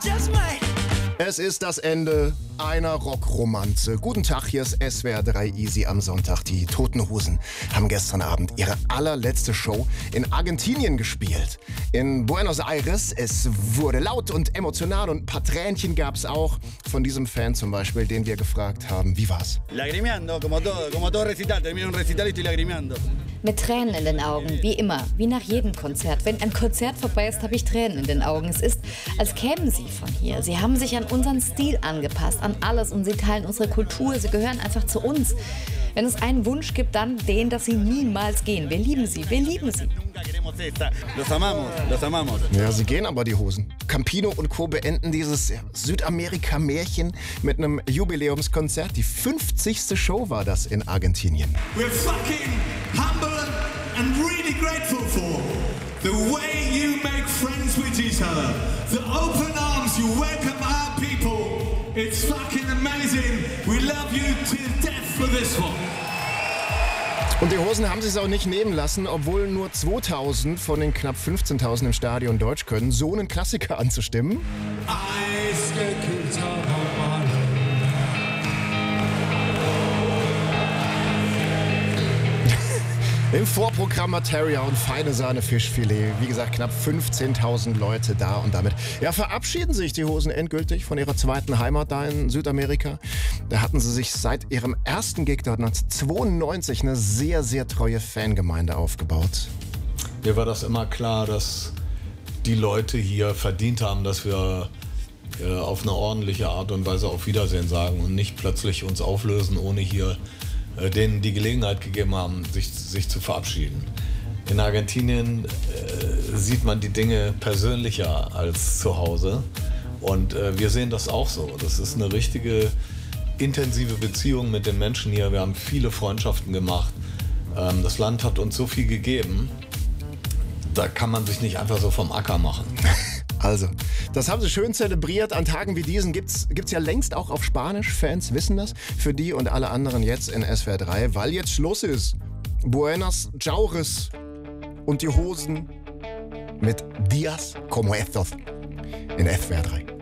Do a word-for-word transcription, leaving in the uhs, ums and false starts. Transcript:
Es ist das Ende einer Rockromanze. Guten Tag, hier ist S W R drei Easy am Sonntag. Die Toten Hosen haben gestern Abend ihre allerletzte Show in Argentinien gespielt. In Buenos Aires. Es wurde laut und emotional und ein paar Tränchen gab es auch. Von diesem Fan zum Beispiel, den wir gefragt haben, wie war's? Lagrimeando, como todo, como todo recital. Termino un recital y estoy lagrimeando. Mit Tränen in den Augen, wie immer, wie nach jedem Konzert. Wenn ein Konzert vorbei ist, habe ich Tränen in den Augen. Es ist, als kämen sie von hier. Sie haben sich an unseren Stil angepasst, an alles, und sie teilen unsere Kultur. Sie gehören einfach zu uns. Wenn es einen Wunsch gibt, dann den, dass sie niemals gehen. Wir lieben sie, wir lieben sie. Los amamos, los amamos. Ja, sie gehen aber, die Hosen. Campino und Co. beenden dieses ja, Südamerika-Märchen mit einem Jubiläumskonzert. Die fünfzigste Show war das in Argentinien. We're fucking humble and really grateful for the way you make friends with each other. The open arms you welcome our people. It's fucking amazing. We love you to death for this one. Und die Hosen haben sich auch nicht nehmen lassen, obwohl nur zweitausend von den knapp fünfzehntausend im Stadion Deutsch können, so einen Klassiker anzustimmen. Im Vorprogramm Materia und feine Sahne Fischfilet. Wie gesagt, knapp fünfzehntausend Leute da, und damit ja, verabschieden sich die Hosen endgültig von ihrer zweiten Heimat da in Südamerika. Da hatten sie sich seit ihrem ersten Gig dort neunzehnhundertzweiundneunzig eine sehr, sehr treue Fangemeinde aufgebaut. Mir war das immer klar, dass die Leute hier verdient haben, dass wir äh, auf eine ordentliche Art und Weise auf Wiedersehen sagen und nicht plötzlich uns auflösen, ohne hier denen die Gelegenheit gegeben haben, sich, sich zu verabschieden. In Argentinien äh, sieht man die Dinge persönlicher als zu Hause, und äh, wir sehen das auch so. Das ist eine richtige intensive Beziehung mit den Menschen hier. Wir haben viele Freundschaften gemacht. Ähm, das Land hat uns so viel gegeben, da kann man sich nicht einfach so vom Acker machen. Also, das haben sie schön zelebriert. An Tagen wie diesen gibt's gibt's ja längst auch auf Spanisch. Fans wissen das. Für die und alle anderen jetzt in S W R drei, weil jetzt Schluss ist. Buenas Jaures und die Hosen mit Dias como estos in S W R drei.